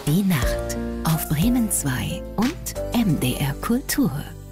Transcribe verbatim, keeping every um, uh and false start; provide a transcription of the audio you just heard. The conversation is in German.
Die Nacht auf Bremen zwei und M D R Kultur.